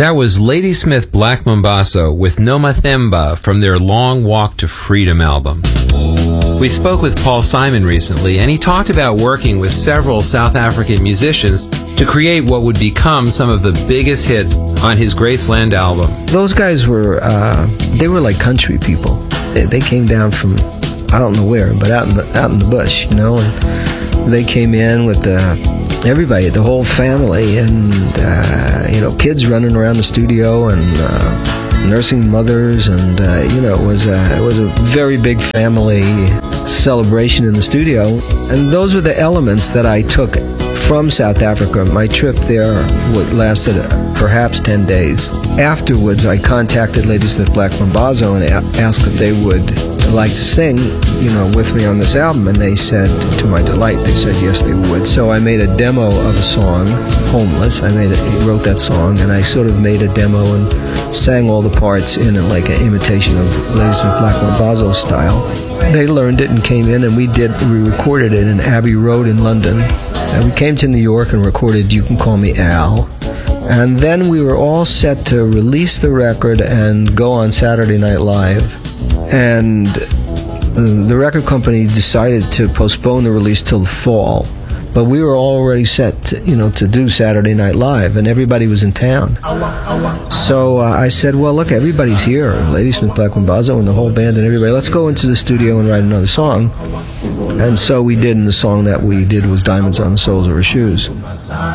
That was Ladysmith Black Mambazo with Noma Themba from their Long Walk to Freedom album. We spoke with Paul Simon recently, and he talked about working with several South African musicians to create what would become some of the biggest hits on his Graceland album. Those guys were, they were like country people. They came down from, I don't know where, but out in the bush, you know, and they came in with everybody, the whole family, and, you know, kids running around the studio, and nursing mothers, and, you know, it was a very big family celebration in the studio. And those were the elements that I took from South Africa. My trip there lasted perhaps 10 days. Afterwards, I contacted Ladysmith Black Mambazo and asked if they would like to sing, you know, with me on this album, and they said, to my delight, they said yes, they would. So I made a demo of a song, Homeless. I wrote that song, and I sort of made a demo and sang all the parts in it like an imitation of Ladysmith Black Mambazo style. They learned it and came in, and we recorded it in Abbey Road in London. And we came to New York and recorded You Can Call Me Al. And then we were all set to release the record and go on Saturday Night Live. And the record company decided to postpone the release till the fall. But we were already set to do Saturday Night Live, and everybody was in town. So I said, well, look, everybody's here. Ladysmith Black Mambazo and the whole band and everybody. Let's go into the studio and write another song. And so we did, and the song that we did was Diamonds on the Soles of Her Shoes.